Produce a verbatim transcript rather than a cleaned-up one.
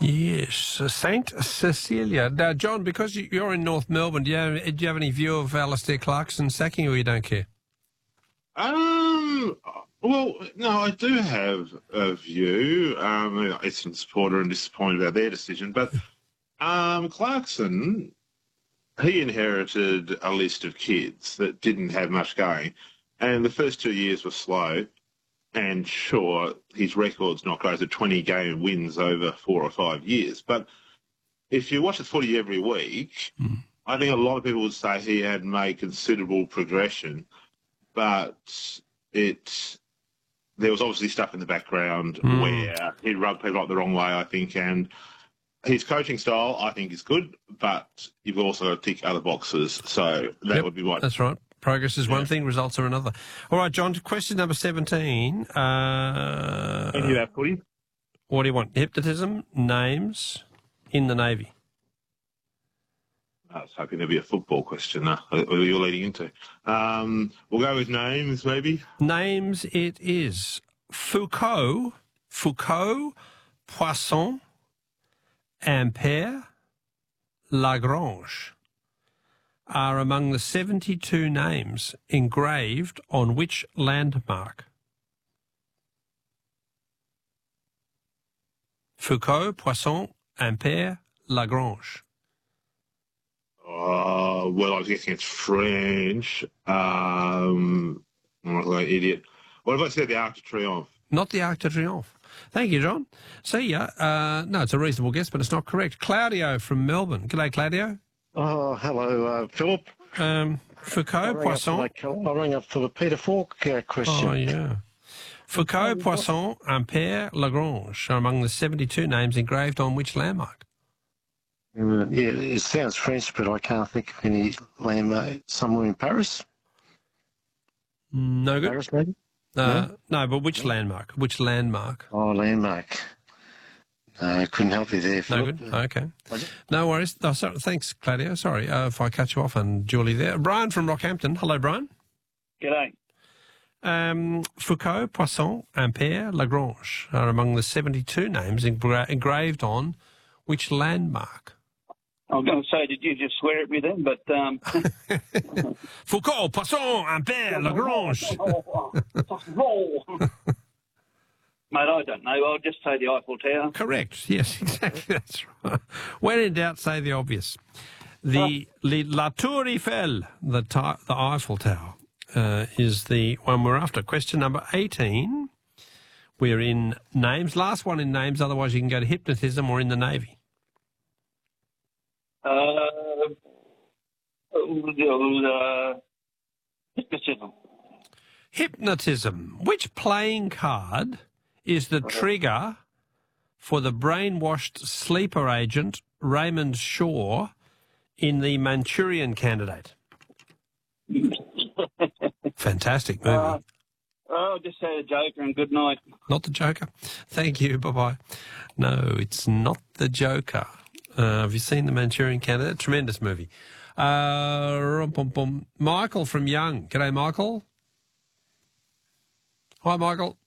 Yes, uh, Saint Cecilia. Now, John, because you- you're in North Melbourne, do you have, do you have any view of Alistair Clarkson sacking, or you don't care? Um, well, no, I do have a view. Um, it's a supporter and disappointed about their decision, but um, Clarkson, he inherited a list of kids that didn't have much going, and the first two years were slow. And sure, his record's not great, at twenty game wins over four or five years. But if you watch the footy every week, Mm. I think a lot of people would say he had made considerable progression, but it there was obviously stuff in the background Mm. where he rubbed people up the wrong way, I think, and his coaching style, I think, is good, but you've also got to tick other boxes. So that Yep, would be what. that's right. Progress is Yeah. one thing, results are another. All right, John, question number seventeen. Uh, And you have footy? what do you want? Hypnotism, names in the Navy. I was hoping there'd be a football question uh, that you're leading into. Um, we'll go with names, maybe. Names it is. Foucault, Foucault, Poisson, Ampère, Lagrange are among the seventy-two names engraved on which landmark? Foucault, Poisson, Ampère, Lagrange. Uh, well, I was guessing it's French. Um, I'm not like an idiot. What if I said the Arc de Triomphe? Not the Arc de Triomphe. Thank you, John. See ya. Uh, no, it's a reasonable guess, but it's not correct. Claudio from Melbourne. G'day, Claudio. Oh, hello, uh, Philip. Um, Foucault, Poisson. I rang up for the Peter Falk uh, question. Oh, yeah. Foucault, Poisson, Ampère, Lagrange are among the seventy-two names engraved on which landmark? Uh, yeah, it sounds French, but I can't think of any landmark. Somewhere in Paris? No good. Paris, maybe? Uh, no, but which landmark? Which landmark? Oh, landmark. No, I couldn't help you there, No Philip. good. Okay. No worries. Oh, sorry. Thanks, Claudio. Sorry uh, if I cut you off unduly there. Brian from Rockhampton. Hello, Brian. G'day. Um, Foucault, Poisson, Ampère, Lagrange are among the seventy-two names engra- engraved on which landmark? I was going to say, did you just swear at me then? But um, Foucault, Poisson, Ampère, Lagrange. Mate, I don't know. I'll just say the Eiffel Tower. Correct. Yes, exactly. That's right. When in doubt, say the obvious. The the La Tour Eiffel, the, ti- the Eiffel Tower, uh, is the one we're after. Question number eighteen. We're in names. Last one in names, otherwise you can go to hypnotism or in the Navy. Uh, uh, hypnotism. Hypnotism. Which playing card is the trigger for the brainwashed sleeper agent Raymond Shaw in The Manchurian Candidate? Fantastic movie. Uh, oh, just say the Joker and good night. Not the Joker. Thank you. Bye-bye. No, it's not the Joker. Uh, have you seen The Manchurian Candidate? Tremendous movie. Uh, rum-pum-pum. Michael from Young. G'day, Michael. Hi, Michael.